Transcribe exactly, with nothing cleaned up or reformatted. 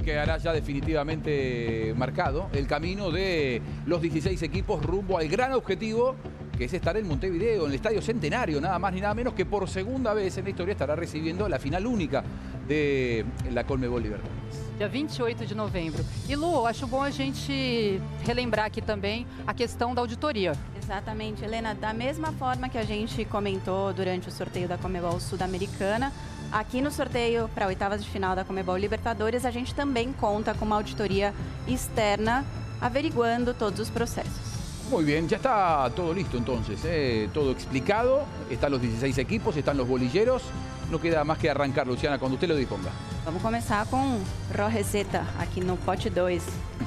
quedará ya definitivamente marcado el camino de los dieciséis equipos rumbo al gran objetivo, que es estar en Montevideo, en el Estadio Centenario, nada más ni nada menos, que por segunda vez en la historia estará recibiendo la final única de la Conmebol Libertadores. Dia vinte e oito de novembro. E Lu, acho bom a gente relembrar aqui também a questão da auditoria. Exatamente, Helena. Da mesma forma que a gente comentou durante o sorteio da Conmebol Sul-Americana, aqui no sorteio para oitavas de final da Conmebol Libertadores, a gente também conta com uma auditoria externa averiguando todos os processos. Muy bien, ya está todo listo entonces, ¿eh? Todo explicado, están los dieciséis equipos, están los bolilleros, no queda más que arrancar, Luciana, cuando usted lo disponga. Vamos começar com Ró Receta aqui no pote dois.